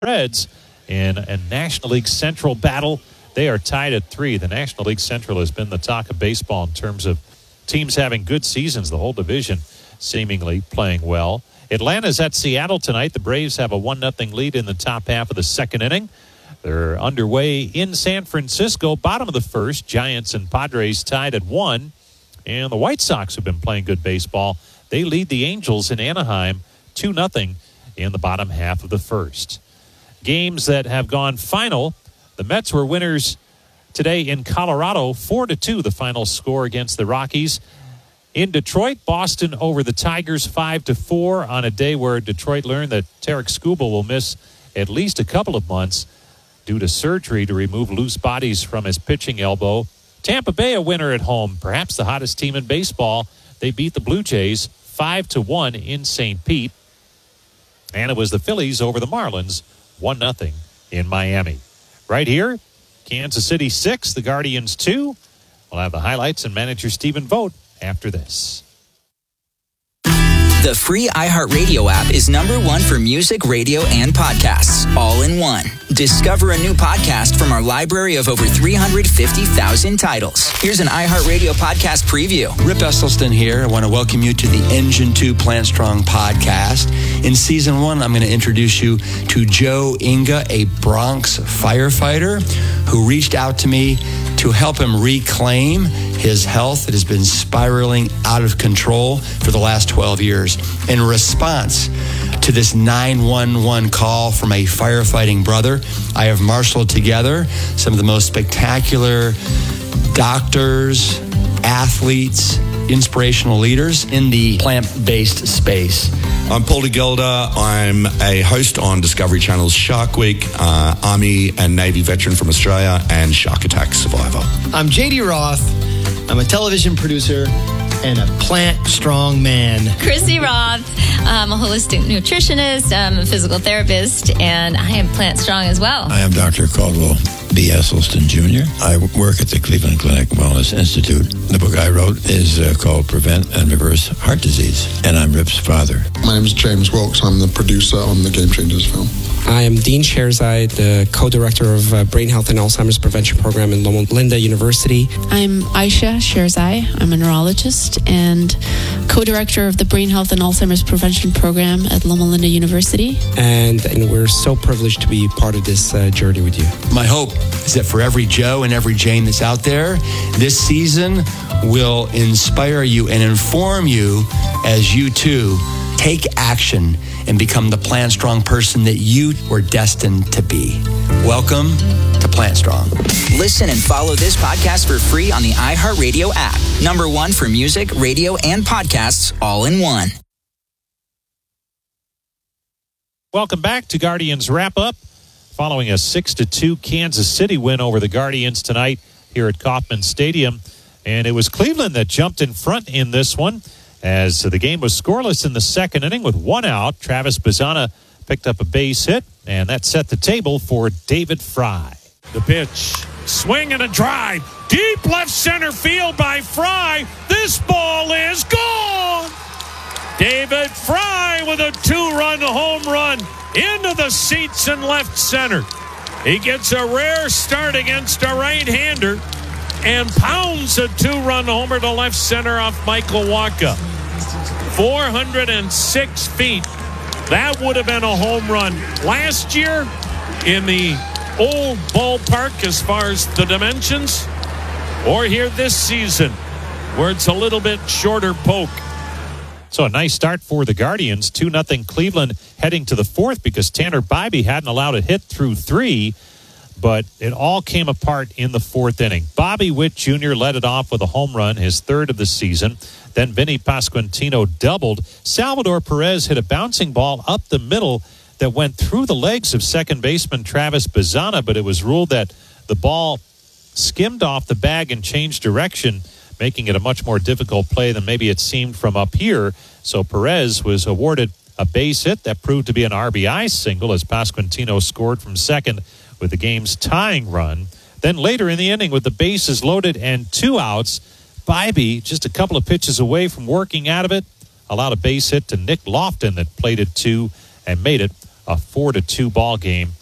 Reds in a National League Central battle. They are tied at 3. The National League Central has been the talk of baseball in terms of teams having good seasons. The whole division seemingly playing well. Atlanta's at Seattle tonight. The Braves have a 1-0 lead in the top half of the second inning. They're underway in San Francisco. Bottom of the first, Giants and Padres tied at 1. And the White Sox have been playing good baseball. They lead the Angels in Anaheim 2-0 in the bottom half of the first. Games that have gone final. The Mets were winners today in Colorado, 4-2, the final score against the Rockies. In Detroit, Boston over the Tigers, 5-4, on a day where Detroit learned that Tarek Skubal will miss at least a couple of months due to surgery to remove loose bodies from his pitching elbow. Tampa Bay, a winner at home, perhaps the hottest team in baseball. They beat the Blue Jays 5-1 in St. Pete. And it was the Phillies over the Marlins, 1-0 in Miami. Right here, Kansas City 6, the Guardians 2. We'll have the highlights and manager Stephen Vogt after this. The free iHeartRadio app is #1 for music, radio, and podcasts, all in one. Discover a new podcast from our library of over 350,000 titles. Here's an iHeartRadio podcast preview. Rip Esselstyn here. I want to welcome you to the Engine 2 Plant Strong podcast. In season 1, I'm going to introduce you to Joe Inga, a Bronx firefighter who reached out to me to help him reclaim his health that has been spiraling out of control for the last 12 years. In response to this 911 call from a firefighting brother, I have marshaled together some of the most spectacular doctors, athletes, inspirational leaders in the plant-based space. I'm Paul DeGelder. I'm a host on Discovery Channel's Shark Week, Army and Navy veteran from Australia, and Shark Attack survivor. I'm JD Roth. I'm a television producer and a plant-strong man. Chrissy Roth. I'm a holistic nutritionist. I'm a physical therapist, and I am plant-strong as well. I am Dr. Caldwell B. Esselstyn Jr. I work at the Cleveland Clinic Wellness Institute. The book I wrote is called Prevent and Reverse Heart Disease, and I'm Rip's father. My name is James Wilkes. I'm the producer on the Game Changers film. I am Dean Sherzai, the co-director of Brain Health and Alzheimer's Prevention Program in Loma Linda University. I'm Aisha Sherzai. I'm a neurologist and co-director of the Brain Health and Alzheimer's Prevention Program at Loma Linda University. And we're so privileged to be part of this journey with you. My hope is that for every Joe and every Jane that's out there, this season will inspire you and inform you as you too take action and become the Plant Strong person that you were destined to be. Welcome to Plant Strong. Listen and follow this podcast for free on the iHeartRadio app. #1 for music, radio, and podcasts, all in one. Welcome back to Guardians Wrap-Up. Following a 6-2 Kansas City win over the Guardians tonight here at Kauffman Stadium. And it was Cleveland that jumped in front in this one, as the game was scoreless in the second inning with 1 out. Travis Bazzana picked up a base hit, and that set the table for David Fry. The pitch, swing and a drive, deep left center field by Fry. This ball is gone. David Fry with a 2-run home run into the seats in left center. He gets a rare start against a right-hander and pounds a 2-run homer to left center off Michael Wacha. 406 feet. That would have been a home run last year in the old ballpark as far as the dimensions, or here this season where it's a little bit shorter poke. So a nice start for the Guardians. 2-0 Cleveland heading to the fourth because Tanner Bybee hadn't allowed a hit through 3. But it all came apart in the fourth inning. Bobby Witt Jr. led it off with a home run, his third of the season. Then Vinny Pasquantino doubled. Salvador Perez hit a bouncing ball up the middle that went through the legs of second baseman Travis Bazzana, but it was ruled that the ball skimmed off the bag and changed direction, making it a much more difficult play than maybe it seemed from up here. So Perez was awarded a base hit that proved to be an RBI single as Pasquantino scored from second with the game's tying run. Then later in the inning, with the bases loaded and 2 outs, Bybee, just a couple of pitches away from working out of it, allowed a base hit to Nick Lofton that played it 2 and made it a 4-2 ball game